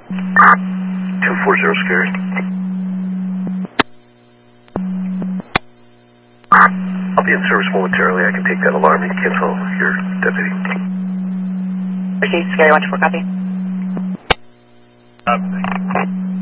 240 Scary. I'll be in service momentarily. I can take that alarm and cancel your deputy. Proceed, Scary 124, copy.